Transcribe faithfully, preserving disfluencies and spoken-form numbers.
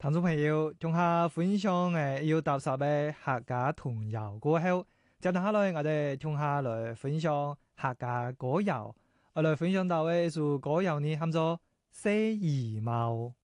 聽眾朋友，同下分享誒要踏實嘅客家童謠過後，接下來我哋同下來分享客家歌謠。我來分享到嘅一首歌謠呢，喊做《寫衣帽》。